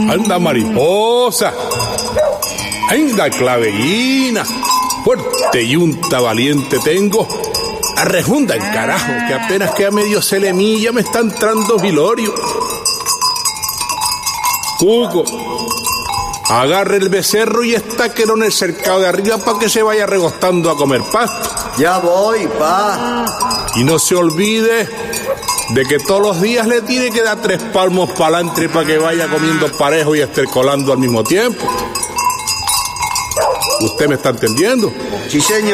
Anda, mariposa. Anda, clavellina. Fuerte yunta valiente tengo. Arrejunda el carajo, que apenas queda medio celemilla me está entrando vilorio. Cuco, agarre el becerro y estáquelo en el cercado de arriba para que se vaya regostando a comer pasto. Ya voy, pa. Y no se olvide de que todos los días le tiene que dar 3 palmos para adelante para que vaya comiendo parejo y estercolando al mismo tiempo. ¿Usted me está entendiendo? Sí, señor.